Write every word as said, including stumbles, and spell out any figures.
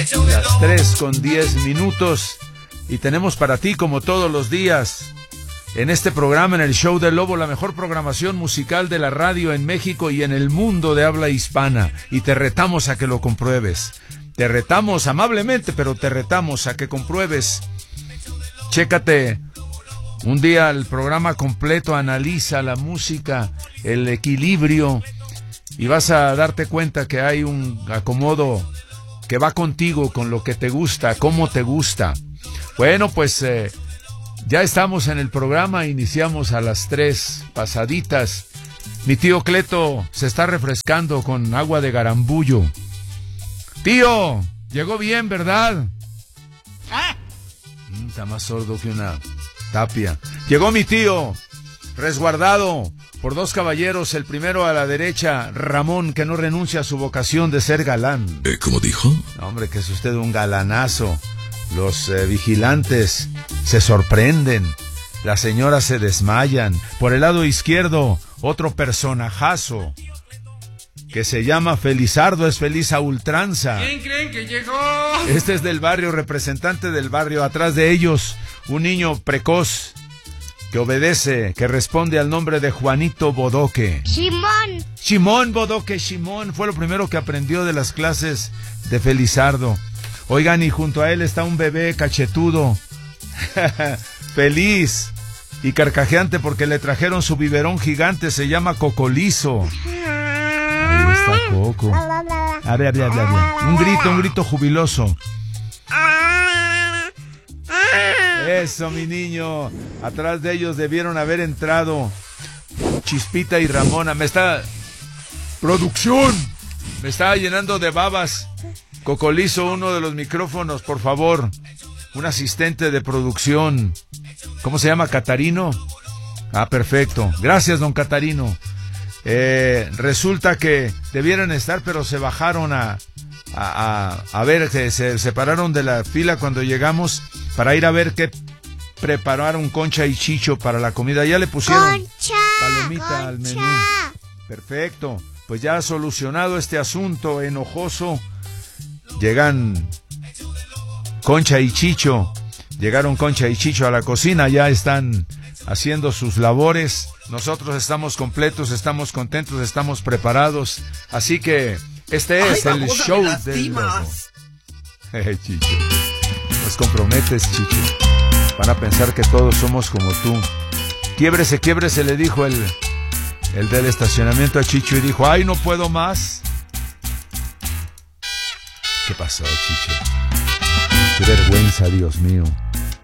Las tres con diez minutos. Y tenemos para ti, como todos los días, en este programa, en el Show del Lobo, la mejor programación musical de la radio en México y en el mundo de habla hispana. Y te retamos a que lo compruebes. Te retamos amablemente, pero te retamos a que compruebes. Chécate un día el programa completo, analiza la música, el equilibrio, y vas a darte cuenta que hay un acomodo que va contigo, con lo que te gusta, cómo te gusta. Bueno, pues eh, ya estamos en el programa, iniciamos a las tres pasaditas. Mi tío Cleto se está refrescando con agua de garambullo. Tío, llegó bien, ¿verdad? ¿Ah? Mm, está más sordo que una tapia. Llegó mi tío, resguardado por dos caballeros, el primero a la derecha, Ramón, que no renuncia a su vocación de ser galán. Eh, ¿Cómo dijo? Hombre, que es usted un galanazo. Los eh, vigilantes se sorprenden, las señoras se desmayan. Por el lado izquierdo, otro personajazo, que se llama Felizardo, es feliz a ultranza. ¿Quién creen que llegó? Este es del barrio, representante del barrio. Atrás de ellos, un niño precoz, que obedece, que responde al nombre de Juanito Bodoque. Simón. Simón Bodoque, Simón, fue lo primero que aprendió de las clases de Felizardo. Oigan, y junto a él está un bebé cachetudo, feliz y carcajeante porque le trajeron su biberón gigante, se llama Cocolizo. Ahí está Coco. A ver, a ver, a ver, a ver. Un grito, un grito jubiloso. Eso, mi niño. Atrás de ellos debieron haber entrado Chispita y Ramona. Me está... ¡Producción! Me está llenando de babas. Cocolizo, uno de los micrófonos, por favor. Un asistente de producción. ¿Cómo se llama? ¿Catarino? Ah, perfecto. Gracias, don Catarino. Eh, resulta que debieran estar, pero se bajaron a... A, a, a ver, se, se separaron de la fila cuando llegamos para ir a ver qué prepararon Concha y Chicho para la comida. Ya le pusieron Concha, palomita Concha. al menú. Perfecto. Pues ya solucionado este asunto enojoso, llegan Concha y Chicho. Llegaron Concha y Chicho a la cocina, ya están haciendo sus labores. Nosotros estamos completos, estamos contentos, estamos preparados. Así que este es Ay, el babosa, show me del lobo. lastimas. Eh, Chicho, nos comprometes, Chicho. Van a pensar que todos somos como tú. Quiebrese, quiebrese, le dijo el, el del estacionamiento a Chicho y dijo, ay, no puedo más. ¿Qué pasó, Chicho? Qué vergüenza, Dios mío.